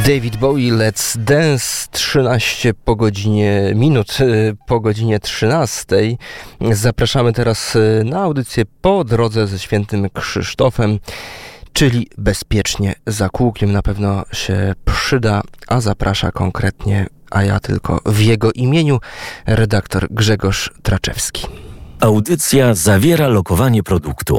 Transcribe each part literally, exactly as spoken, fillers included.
David Bowie, Let's Dance, trzynaście po godzinie, minut po godzinie trzynastej. Zapraszamy teraz na audycję Po drodze ze Świętym Krzysztofem, czyli Bezpiecznie za kółkiem. Na pewno się przyda, a zaprasza konkretnie, a ja tylko w jego imieniu, redaktor Grzegorz Traczewski. Audycja zawiera lokowanie produktu.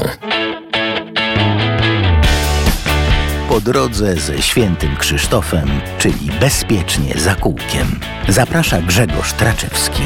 Po drodze ze Świętym Krzysztofem, czyli Bezpiecznie za kółkiem. Zaprasza Grzegorz Traczewski.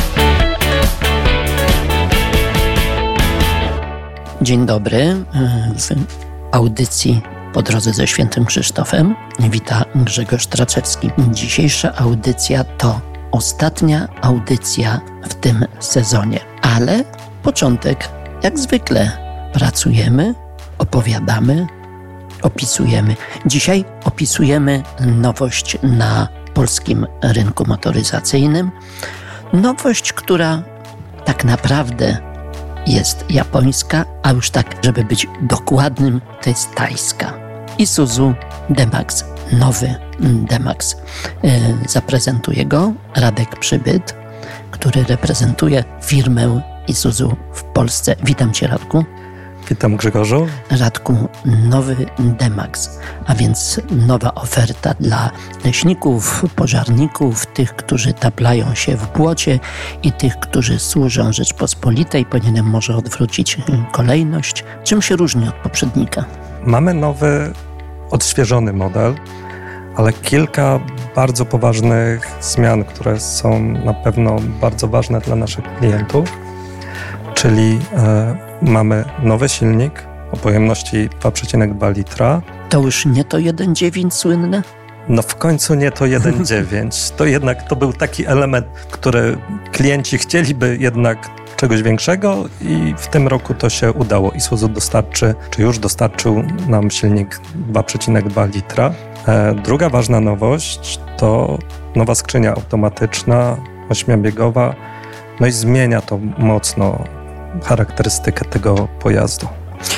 Dzień dobry. W audycji Po drodze ze Świętym Krzysztofem wita Grzegorz Traczewski. Dzisiejsza audycja to ostatnia audycja w tym sezonie, ale początek, jak zwykle, pracujemy, opowiadamy, opisujemy. Dzisiaj opisujemy nowość na polskim rynku motoryzacyjnym. Nowość, która tak naprawdę jest japońska, a już tak, żeby być dokładnym, to jest tajska. Isuzu D-Max, nowy D-Max. Zaprezentuje go Radek Przybyt, który reprezentuje firmę Isuzu w Polsce. Witam Cię, Radku. Witam, Grzegorzu. Radku, nowy D-Max, a więc nowa oferta dla leśników, pożarników, tych, którzy taplają się w błocie i tych, którzy służą Rzeczpospolitej. Powinienem może odwrócić kolejność. Czym się różni od poprzednika? Mamy nowy, odświeżony model, ale kilka bardzo poważnych zmian, które są na pewno bardzo ważne dla naszych klientów. Czyli e, mamy nowy silnik o pojemności dwa przecinek dwa litra. To już nie to jeden przecinek dziewięć słynne? No w końcu nie to jeden przecinek dziewięć. To jednak to był taki element, który klienci chcieliby jednak czegoś większego i w tym roku to się udało. Isuzu dostarczy, czy już dostarczył nam silnik dwa przecinek dwa litra. E, druga ważna nowość to nowa skrzynia automatyczna, ośmiobiegowa. No i zmienia to mocno charakterystykę tego pojazdu.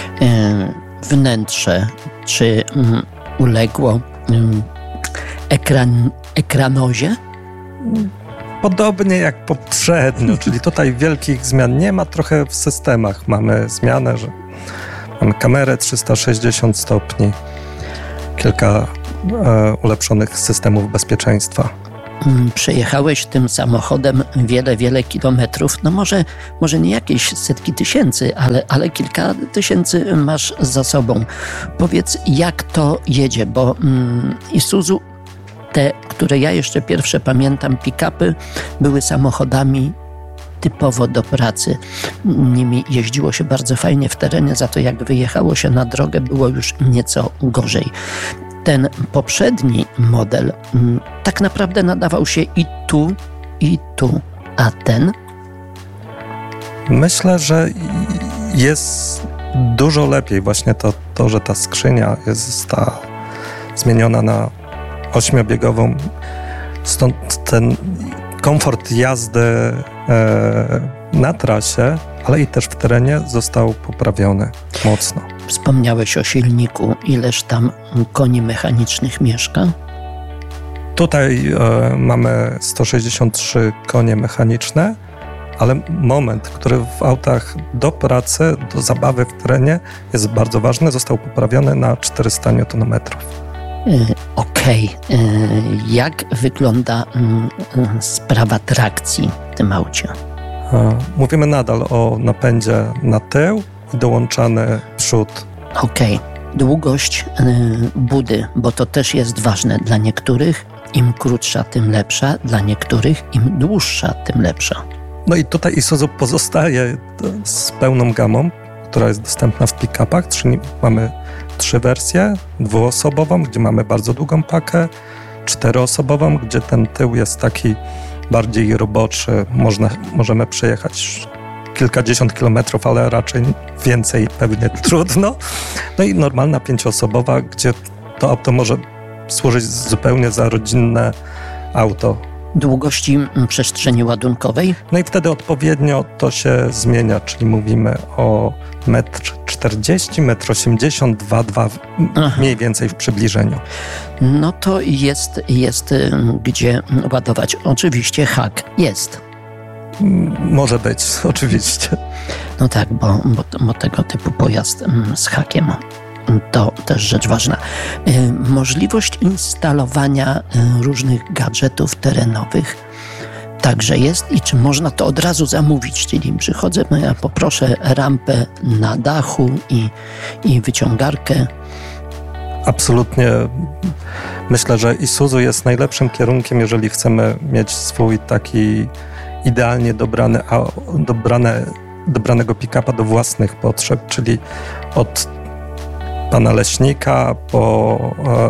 Wnętrze, czy um, uległo um, ekran, ekranozie? Podobnie jak poprzednio, czyli tutaj wielkich zmian nie ma. Trochę w systemach mamy zmianę, że mamy kamerę trzysta sześćdziesiąt stopni, kilka e, ulepszonych systemów bezpieczeństwa. Przejechałeś tym samochodem wiele, wiele kilometrów. No może, może nie jakieś setki tysięcy, ale, ale kilka tysięcy masz za sobą. Powiedz, jak to jedzie, bo mm, Isuzu, te, które ja jeszcze pierwsze pamiętam, pick-upy, były samochodami typowo do pracy. Nimi jeździło się bardzo fajnie w terenie, za to jak wyjechało się na drogę, było już nieco gorzej. Ten poprzedni model m, tak naprawdę nadawał się i tu, i tu, a ten? Myślę, że jest dużo lepiej właśnie to, to że ta skrzynia jest ta zmieniona na ośmiobiegową. Stąd ten komfort jazdy e, na trasie, ale i też w terenie został poprawiony mocno. Wspomniałeś o silniku. Ileż tam koni mechanicznych mieszka? Tutaj e, mamy sto sześćdziesiąt trzy konie mechaniczne, ale moment, który w autach do pracy, do zabawy w terenie jest bardzo ważny, został poprawiony na czterysta niutonometrów. Yy, Okej. Okay. Yy, jak wygląda yy, sprawa trakcji w tym aucie? E, mówimy nadal o napędzie na tył i dołączany przód. Okej. Okay. Długość yy, budy, bo to też jest ważne dla niektórych. Im krótsza, tym lepsza. Dla niektórych im dłuższa, tym lepsza. No i tutaj Isuzu pozostaje z pełną gamą, która jest dostępna w pick-upach. Czyli mamy trzy wersje. Dwuosobową, gdzie mamy bardzo długą pakę. Czteroosobową, gdzie ten tył jest taki bardziej roboczy. Można, możemy przejechać kilkadziesiąt kilometrów, ale raczej więcej pewnie trudno. No i normalna pięcioosobowa, gdzie to auto może służyć zupełnie za rodzinne auto. długości przestrzeni ładunkowej. No i wtedy odpowiednio to się zmienia, czyli mówimy o metr czterdzieści, metr osiemdziesiąt, dwa, dwa mniej więcej w przybliżeniu. No to jest, jest gdzie ładować. Oczywiście hak jest. Może być, oczywiście. No tak, bo, bo, bo tego typu pojazd z hakiem to też rzecz ważna. Możliwość instalowania różnych gadżetów terenowych także jest i czy można to od razu zamówić, czyli przychodzę, no ja poproszę rampę na dachu i, i wyciągarkę. Absolutnie. Myślę, że Isuzu jest najlepszym kierunkiem, jeżeli chcemy mieć swój taki idealnie dobrany, dobrane, dobranego pick-upa do własnych potrzeb, czyli od pana leśnika po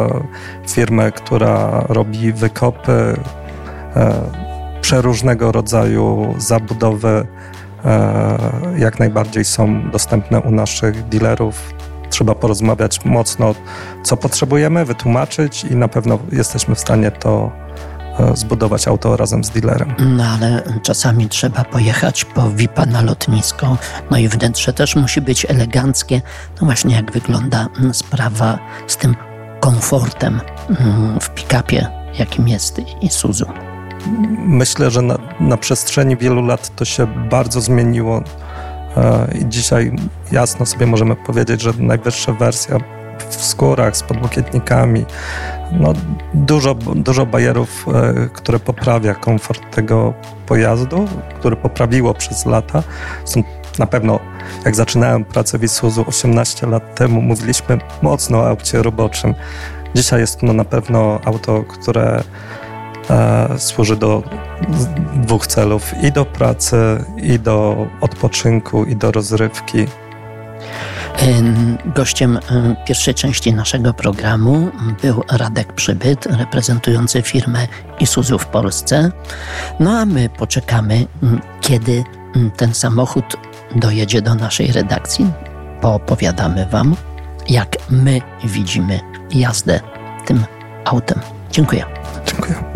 e, firmę, która robi wykopy, e, przeróżnego rodzaju zabudowy e, jak najbardziej są dostępne u naszych dealerów. Trzeba porozmawiać mocno, co potrzebujemy, wytłumaczyć i na pewno jesteśmy w stanie to zbudować auto razem z dealerem. No ale czasami trzeba pojechać po V I P-a na lotnisko, no i wnętrze też musi być eleganckie. No właśnie jak wygląda sprawa z tym komfortem w pick-upie, jakim jest Isuzu. Myślę, że na, na przestrzeni wielu lat to się bardzo zmieniło i dzisiaj jasno sobie możemy powiedzieć, że najwyższa wersja w skórach z podłokietnikami, no dużo, dużo bajerów, które poprawia komfort tego pojazdu, które poprawiło przez lata. Są na pewno, jak zaczynałem pracę w Isuzu osiemnaście lat temu, mówiliśmy mocno o aucie roboczym. Dzisiaj jest to na pewno auto, które e, służy do dwóch celów, i do pracy, i do odpoczynku, i do rozrywki. Gościem pierwszej części naszego programu był Radek Przybyt, reprezentujący firmę Isuzu w Polsce. No a my poczekamy, kiedy ten samochód dojedzie do naszej redakcji. Poopowiadamy wam, jak my widzimy jazdę tym autem. Dziękuję. Dziękuję.